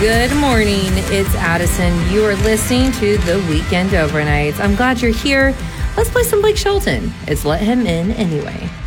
Good morning. It's Addison. You are listening to the Weekend Overnights. I'm glad you're here. Let's play some Blake Shelton. It's Let Him In Anyway.